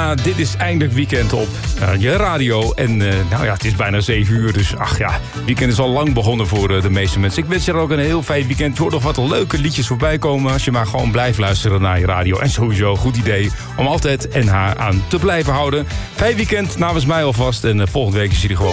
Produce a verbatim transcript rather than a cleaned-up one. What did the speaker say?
Ja, dit is eindelijk weekend op uh, je radio. En uh, nou ja, het is bijna zeven uur, dus ach ja, weekend is al lang begonnen voor uh, de meeste mensen. Ik wens je er ook een heel fijn weekend. Je hoort nog wat leuke liedjes voorbij komen als je maar gewoon blijft luisteren naar je radio. En sowieso, goed idee om altijd N H aan te blijven houden. Fijn weekend namens mij alvast en uh, volgende week is jullie gewoon